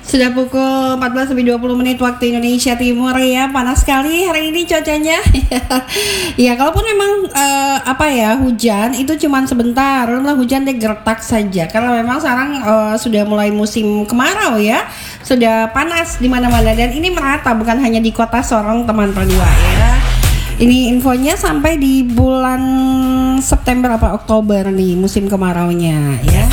Sudah pukul 14 lebih 20 menit waktu Indonesia Timur ya. Panas sekali hari ini cuacanya. Ya, kalaupun memang hujan itu cuman sebentar. Lah hujan deh gertak saja. Karena memang sekarang sudah mulai musim kemarau ya. Sudah panas di mana-mana dan ini merata bukan hanya di Kota Sorong teman-teman ya. Ini infonya sampai di bulan September apa Oktober nih musim kemaraunya ya.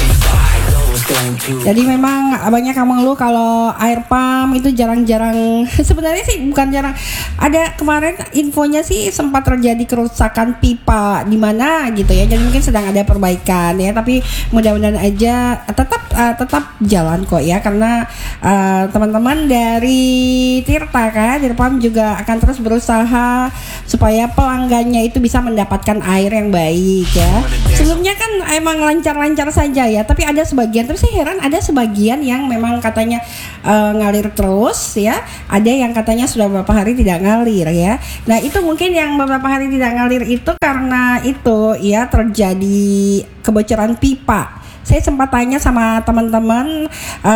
Jadi memang banyak yang mengeluh kalau air pump itu jarang-jarang. Sebenarnya sih bukan jarang. Ada kemarin infonya sih sempat terjadi kerusakan pipa di mana gitu ya. Jadi mungkin sedang ada perbaikan ya. Tapi mudah-mudahan aja tetap jalan kok ya. Karena teman-teman dari Tirta kan, Dirpam juga akan terus berusaha supaya pelanggannya itu bisa mendapatkan air yang baik ya. Sebelumnya kan emang lancar-lancar saja ya. Tapi ada sebagian, terus saya heran ada sebagian yang memang katanya ngalir terus ya, ada yang katanya sudah beberapa hari tidak ngalir ya. Nah itu mungkin yang beberapa hari tidak ngalir itu karena itu ya terjadi kebocoran pipa. Saya sempat tanya sama teman-teman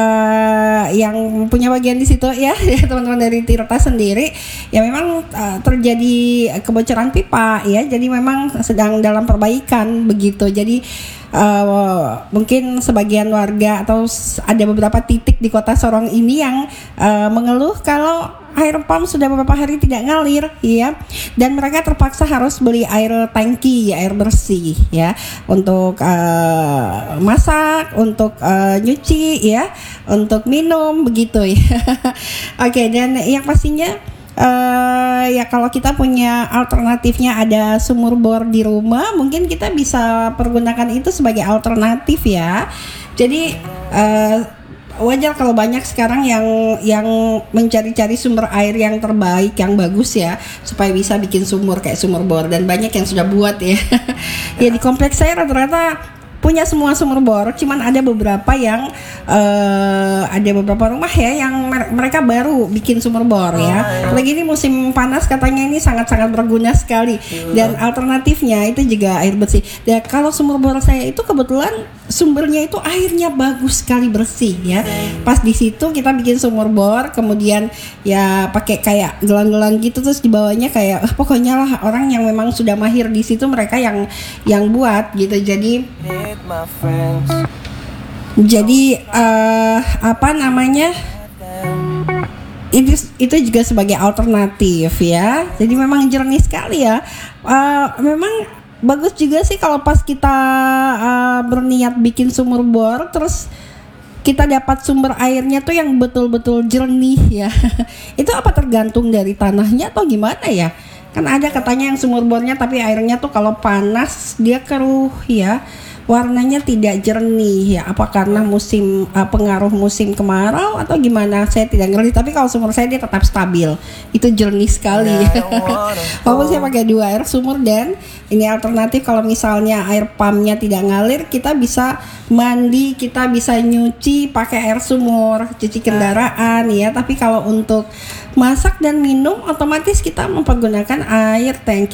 yang punya bagian di situ ya, teman-teman dari Tirta sendiri, ya memang terjadi kebocoran pipa ya, jadi memang sedang dalam perbaikan begitu. Jadi mungkin sebagian warga atau ada beberapa titik di Kota Sorong ini yang mengeluh kalau air pump sudah beberapa hari tidak ngalir ya, dan mereka terpaksa harus beli air tangki, air bersih ya, untuk masak, untuk nyuci ya, untuk minum begitu ya. Oke, dan yang pastinya ya kalau kita punya alternatifnya ada sumur bor di rumah, mungkin kita bisa pergunakan itu sebagai alternatif ya. Jadi wajar kalau banyak sekarang yang mencari-cari sumber air yang terbaik, yang bagus ya, supaya bisa bikin sumur kayak sumur bor, dan banyak yang sudah buat ya. Ya di kompleks saya rata-rata punya semua sumur bor, cuman ada beberapa yang ada beberapa rumah ya yang mereka baru bikin sumur bor ya. Lagi ini musim panas katanya ini sangat-sangat berguna sekali, dan alternatifnya itu juga air bersih. Dan kalau sumur bor saya itu kebetulan sumbernya itu airnya bagus sekali, bersih ya. Pas di situ kita bikin sumur bor, kemudian ya pakai kayak gelang-gelang gitu, terus di bawahnya kayak pokoknya lah orang yang memang sudah mahir di situ, mereka yang buat gitu. Jadi itu juga sebagai alternatif ya. Jadi memang jernih sekali ya. Memang bagus juga sih kalau pas kita berniat bikin sumur bor, terus kita dapat sumber airnya tuh yang betul-betul jernih ya. Itu apa tergantung dari tanahnya atau gimana ya? Kan ada katanya yang sumur bornya tapi airnya tuh kalau panas dia keruh ya, warnanya tidak jernih ya. Apa karena pengaruh musim kemarau atau gimana, saya tidak ngerti. Tapi kalau sumur saya dia tetap stabil, itu jernih sekali. Walaupun saya pakai 2 air sumur, dan ini alternatif kalau misalnya air pumpnya tidak ngalir, kita bisa mandi, kita bisa nyuci pakai air sumur, cuci kendaraan ya. Tapi kalau untuk masak dan minum otomatis kita mempergunakan air tangki